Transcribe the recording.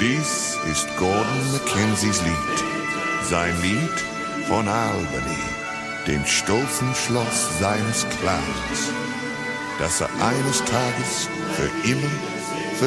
Dies ist Gordon Mackenzies Lied. Sein Lied von Albany, dem stolzen Schloss seines Clans, das er eines Tages für immer